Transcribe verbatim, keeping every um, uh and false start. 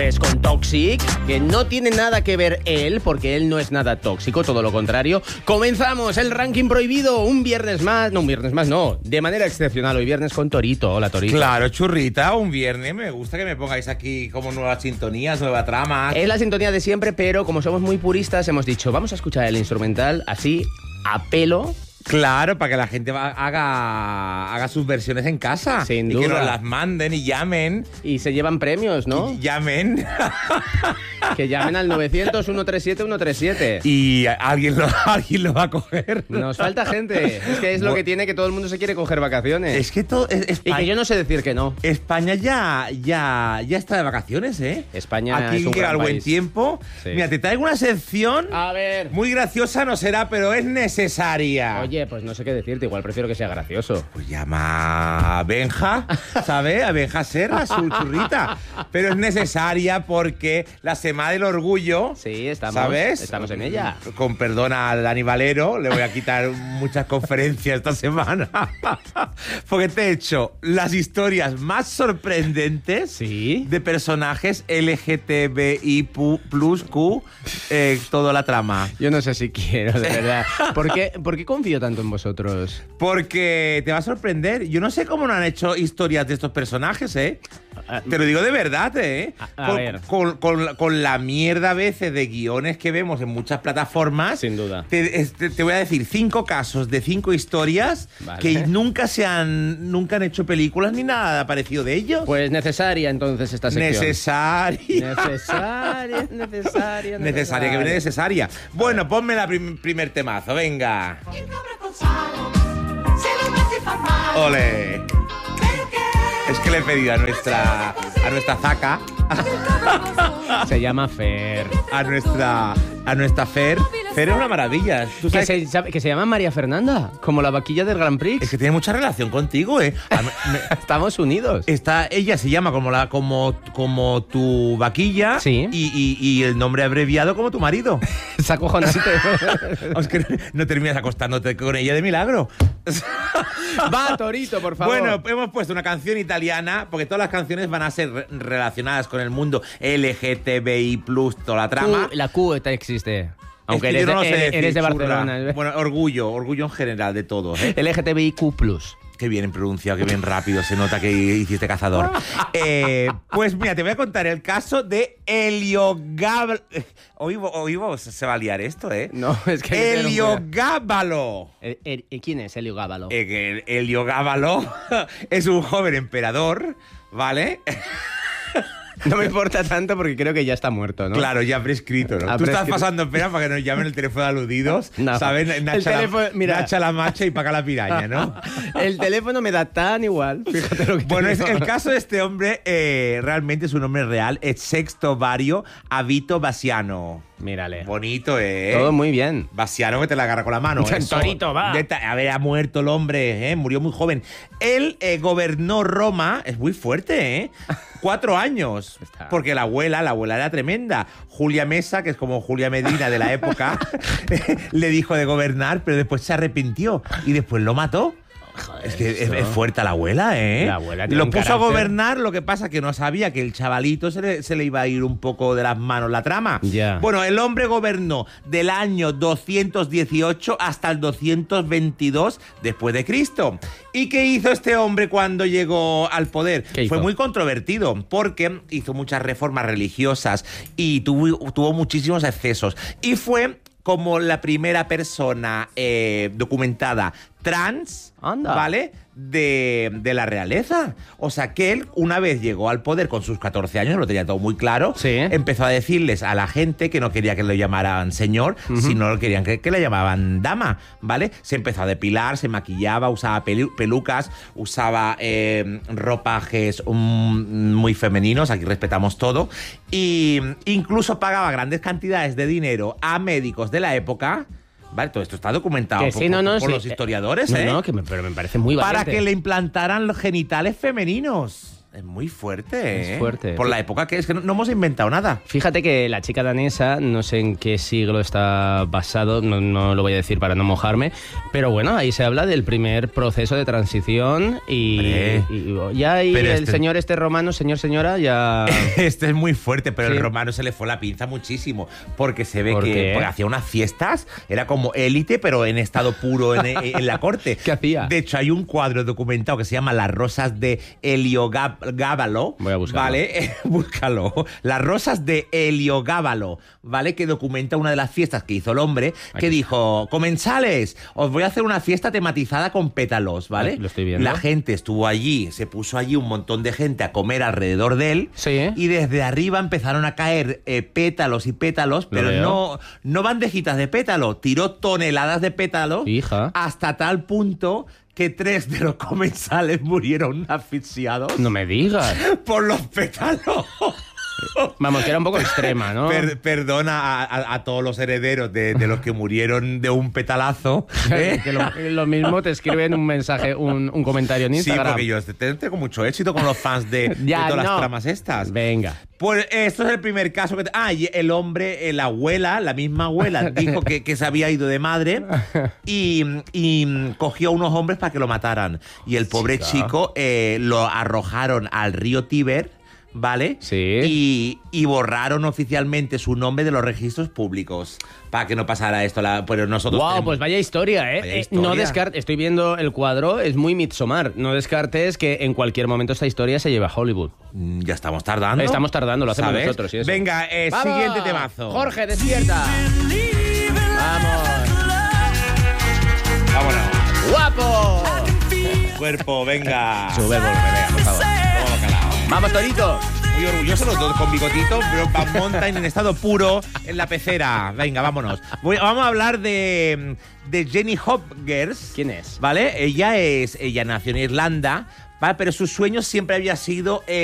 pues con Toxic, que no tiene nada que ver él, porque él no es nada tóxico, todo lo contrario. Comenzamos el ranking prohibido, un viernes más, no, un viernes más, no, de manera excepcional, hoy viernes con Torito. Hola, Torito. Claro, churrita, un viernes, me gusta que me pongáis aquí como nuevas sintonías, nueva trama. Es la sintonía de siempre, pero como somos muy puristas, hemos dicho, vamos a escuchar el instrumental así, a pelo. Claro, para que la gente va, haga, haga sus versiones en casa. Sin y duda. que nos las manden y llamen. Y se llevan premios, ¿no? Y llamen. Que llamen al novecientos, uno tres siete, uno tres siete. Y alguien lo, alguien lo va a coger. Nos falta gente. Es que es lo que tiene, que todo el mundo se quiere coger vacaciones. Es que todo... es- Y España, que yo no sé decir que no. España ya, ya, ya está de vacaciones, ¿eh? España Aquí es un llega gran el buen país. tiempo. Sí. Mira, te traigo una sección A ver. muy graciosa, no será, pero es necesaria. Oye, pues no sé qué decirte, igual prefiero que sea gracioso. Pues llama a Benja, ¿sabes? A Benja Serra, su churrita. Pero es necesaria porque la Semana del Orgullo, Sí, estamos, ¿sabes? estamos en ella. Con perdón a Dani Valero, le voy a quitar muchas conferencias esta semana. Porque te he hecho las historias más sorprendentes Sí. de personajes L G T B I plus Q, eh, toda la trama. Yo no sé si quiero, de verdad. ¿Por qué, por qué confío tanto en vosotros? Porque te va a sorprender. Yo no sé cómo no han hecho historias de estos personajes, ¿eh? Ah, Te lo digo de verdad, ¿eh? A- a con, ver. Con, con- con la mierda a veces de guiones que vemos en muchas plataformas. Sin duda. Te, este, te voy a decir cinco casos de cinco historias Vale. que nunca se han, nunca han hecho películas ni nada parecido de ellos. Pues necesaria entonces esta sección. Necesaria. Necesaria, necesaria, Necesaria, que viene necesaria. Bueno, ponme el prim- primer temazo, venga. Il cabra col salo se lo metti fa male. Ole. Perché Es que le he pedido a nuestra, a nuestra Zaca, Se llama Fer. a nuestra, a nuestra Fer. Fer es una maravilla. ¿Tú Que sabes se, sabe- que se llama María Fernanda, como la vaquilla del Grand Prix. Es que tiene mucha relación contigo, ¿eh? A mí- me- Estamos unidos. Está, ella se llama como la, como, como tu vaquilla. Sí. Y, y- y el nombre abreviado como tu marido. Es acojonante. Es que no terminas acostándote con ella de milagro. Va, Torito, por favor. Bueno, hemos puesto una canción italiana, porque todas las canciones van a ser re- relacionadas con el mundo L G T B I plus, toda la trama. Q- la Q esta existe. Aunque Es que eres, yo no lo de, sé eres- decir, eres de churra. Barcelona. Bueno, orgullo, orgullo en general de todos, ¿eh? L G T B I Q plus. Qué bien pronunciado, qué bien rápido. Se nota que hiciste cazador. Eh, pues mira, te voy a contar el caso de Heliogábalo. Hoy, hoy vos- se va a liar esto, ¿eh? No, es que... Heliogábalo. Eh, eh, eh, ¿Quién es Helio Gábalo? Eh, que el Heliogábalo es un joven emperador, ¿vale? No me importa tanto porque creo que ya está muerto, ¿no? Claro, ya prescrito, ¿no? Ha Tú estás prescrito. pasando espera para que nos llamen el teléfono de aludidos, No. ¿sabes? El Nacha, teléfono- la, mira. Nacha la macha y paga la piraña, ¿no? El teléfono me da tan igual. Fíjate lo que te Bueno, es, digo. el caso de este hombre eh, realmente es un nombre real, es Sexto Vario Avito Basiano. Mírale. Bonito, ¿eh? Todo muy bien. Basiano que te la agarra con la mano. eso. Torito, va. De ta- a ver, ha muerto el hombre, ¿eh? Murió muy joven. Él eh, gobernó Roma, es muy fuerte, ¿eh? Cuatro años. Está. Porque la abuela, la abuela era tremenda. Julia Mesa, que es como Julia Medina de la época, le dijo de gobernar, pero después se arrepintió y después lo mató. Es que es, eso. es fuerte la abuela, ¿eh? La abuela tiene Lo un puso a carácter. gobernar, lo que pasa que no sabía que el chavalito se le, se le iba a ir un poco de las manos la trama. Ya. Bueno, el hombre gobernó del año doscientos dieciocho hasta el doscientos veintidós después de Cristo. ¿Y qué hizo este hombre cuando llegó al poder? ¿Qué hizo? Fue muy controvertido porque hizo muchas reformas religiosas y tuvo, tuvo muchísimos excesos. Y fue como la primera persona eh, documentada trans, Anda. ¿vale? De, de la realeza. O sea, que él, una vez llegó al poder con sus catorce años, lo tenía todo muy claro, Sí. empezó a decirles a la gente que no quería que lo llamaran señor, sino querían que, que le llamaban dama, ¿vale? Se empezó a depilar, se maquillaba, usaba pelu- pelucas, usaba eh, ropajes um, muy femeninos, aquí respetamos todo, y incluso pagaba grandes cantidades de dinero a médicos de la época. Vale, todo esto está documentado Que por, sí, no, no, por sí. los historiadores, No, ¿eh? no, que me, pero me parece muy valiente. Para que le implantaran los genitales femeninos. Es muy fuerte, ¿eh? Es fuerte. Por la época que es, que no, no hemos inventado nada. Fíjate que la chica danesa, no sé en qué siglo está basado, no, no lo voy a decir para no mojarme, pero bueno, ahí se habla del primer proceso de transición y, y ya ahí Pero el este- señor este romano, señor, señora, ya... Este es muy fuerte, pero Sí. el romano se le fue la pinza muchísimo. Porque se ve ¿Por que qué? porque hacía unas fiestas, era como élite, pero en estado puro en, en la corte. ¿Qué hacía? De hecho, hay un cuadro documentado que se llama Las rosas de Heliogábalo. Voy a buscarlo. ¿Vale? Búscalo. Las rosas de Heliogábalo, ¿vale? Que documenta una de las fiestas que hizo el hombre, Aquí que dijo: comensales, os voy a hacer una fiesta tematizada con pétalos, ¿vale? Aquí lo estoy viendo. La gente estuvo allí, se puso allí un montón de gente a comer alrededor de él. Sí. Y desde arriba empezaron a caer eh, pétalos y pétalos, pero veo. no, no bandejitas de pétalo. Tiró toneladas de pétalos Hija. hasta tal punto que tres de los comensales murieron asfixiados No me digas. por los pétalos. Vamos, que era un poco extrema, ¿no? Per- perdona a, a- a todos los herederos de, de los que murieron de un petalazo. ¿eh? Que lo, lo mismo te escriben un mensaje, un, un comentario en Sí, Instagram. porque yo te- tengo mucho éxito con los fans de, de Ya, todas no. las tramas estas. Venga. Pues esto es el primer caso que... te- Ah, y el hombre, eh, la abuela, la misma abuela, dijo que, que se había ido de madre y, y cogió a unos hombres para que lo mataran. Y el pobre Chica. chico eh, lo arrojaron al río Tíber, ¿vale? Sí. Y, y borraron oficialmente su nombre de los registros públicos para que no pasara esto. La, pero nosotros Wow, tenemos- pues vaya historia, ¿eh? Vaya Eh, historia. No descartes, estoy viendo el cuadro, es muy Midsommar. No descartes que en cualquier momento esta historia se lleva a Hollywood. Mm, ya estamos tardando. Estamos tardando, lo hacemos ¿Sabes? nosotros. Y eso. Venga, eh, ¡Vamos! siguiente temazo. Jorge, despierta. Vamos. Vámonos. ¡Guapo! Cuerpo, venga. Sube el volumen, venga, por favor. Toma bacalao, eh. Vamos, Torito. Muy orgulloso los dos con bigotito, pero Van Mountain en estado puro en la pecera. Venga, vámonos. Voy- vamos a hablar de, de Jenny Hopkers. ¿Quién es? ¿Vale? Ella es, ella nació en Irlanda, ¿vale? Pero su sueño siempre había sido eh,